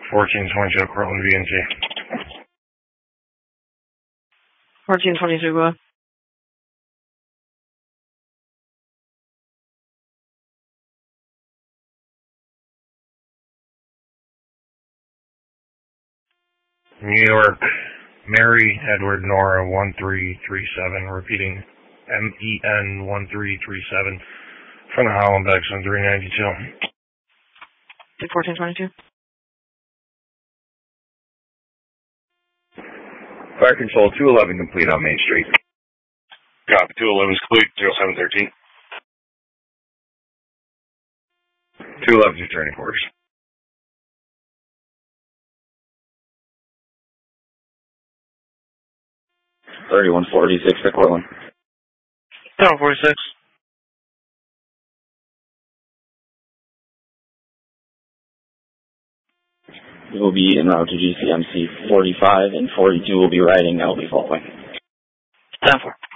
1422, Cortland, VNC. 1422, go ahead. New York, Mary Edward Nora 1337, repeating MEN 1337, front of Hollenbeck's on 392. 1422. Fire control 211 complete on Main Street. Copy, 211's complete, 0713. 211's returning orders. 3146 to Cortland. 46. We will be en route to GCMC 45 and 42 will be riding LB following. 10-4.